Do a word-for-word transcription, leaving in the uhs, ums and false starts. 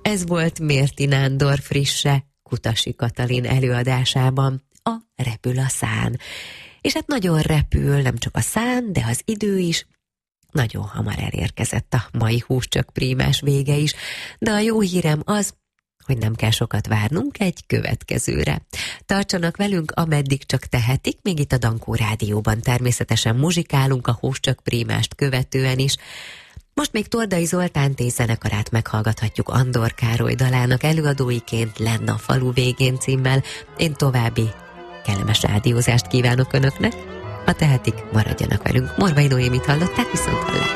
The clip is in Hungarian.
Ez volt Mérti Nándor frisse Kutasi Katalin előadásában, a Repül a szán. És hát nagyon repül nem csak a szán, de az idő is. Nagyon hamar elérkezett a mai Húscsök prímás vége is, de a jó hírem az, hogy nem kell sokat várnunk egy következőre. Tartsanak velünk, ameddig csak tehetik, még itt a Dankó Rádióban természetesen muzsikálunk a Húscsök prímást követően is. Most még Tordai Zoltán és zenekarát meghallgathatjuk Andor Károly dalának előadóiként Lenn a falu végén címmel. Én további kellemes rádiózást kívánok Önöknek. Ha tehetik, maradjanak velünk. Morvai Noémit hallották, viszont hallásra.